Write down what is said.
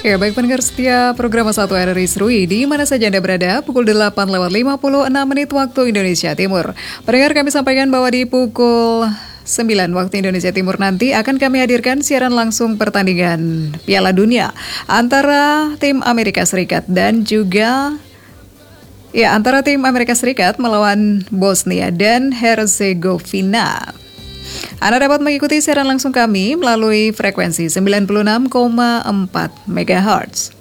Ya, baik pendengar setia program 1 RRI Serui, di mana saja Anda berada, pukul 8:56 waktu Indonesia Timur. Pendengar, kami sampaikan bahwa di pukul 9 waktu Indonesia Timur nanti akan kami hadirkan siaran langsung pertandingan Piala Dunia antara tim Amerika Serikat dan juga antara tim Amerika Serikat melawan Bosnia dan Herzegovina. Anda dapat mengikuti siaran langsung kami melalui frekuensi 96,4 MHz.